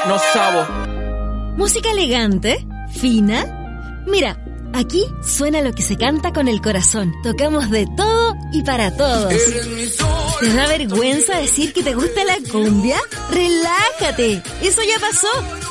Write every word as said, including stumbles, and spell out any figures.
no sabo. ¿Música elegante? ¿Fina? Mira, aquí suena lo que se canta con el corazón. Tocamos de todo y para todos. ¿Te da vergüenza decir que te gusta la cumbia? ¡Relájate! ¡Eso ya pasó!